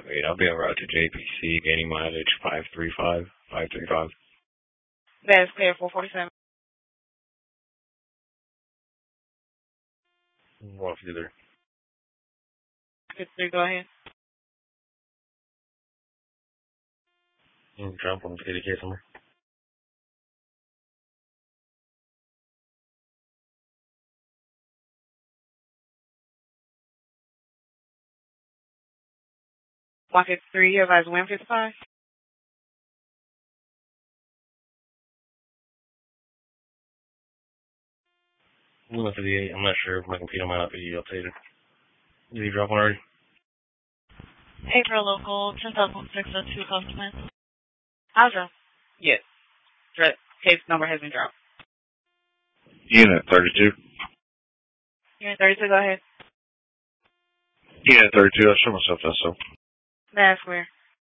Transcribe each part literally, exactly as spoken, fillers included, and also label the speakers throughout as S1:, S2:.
S1: five eight. I'll be en route to J P C, gaining mileage five three five, five three five.
S2: That is clear, four forty-seven.
S1: one fifty-three.
S2: fifty-three, go ahead.
S1: Mm, Drop one fifty K somewhere.
S2: one fifty-three, you advise one fifty-five?
S1: one fifty-eight. I'm not sure if my computer might not be updated. Did you drop one already?
S3: April local, ten thousand six oh two customers.
S2: I'll drop. Yes. Dr- Case number has been dropped.
S1: Unit thirty-two.
S2: Unit thirty-two, go ahead.
S1: Unit thirty-two. I'll show myself that, so.
S2: That's clear.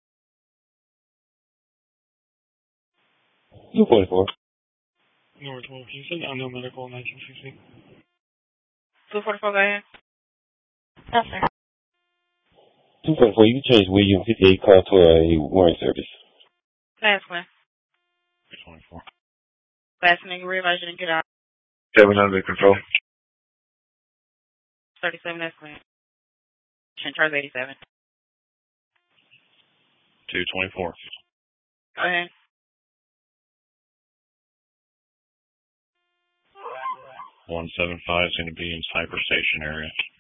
S1: two forty-four.
S4: North one, can you say unknown medical nineteen sixty?
S2: two forty-four, go ahead.
S3: Yes, sir.
S1: two forty-four. You can change William fifty-eight call to a warrant service.
S2: That's clear.
S1: twenty-four.
S2: Last nigga, realize you didn't get out.
S1: seven under control.
S2: thirty-seven, that's clear. Charge eighty-seven.
S1: two twenty-four.
S2: Go ahead.
S1: one seven five is going to be in Cyber Station area.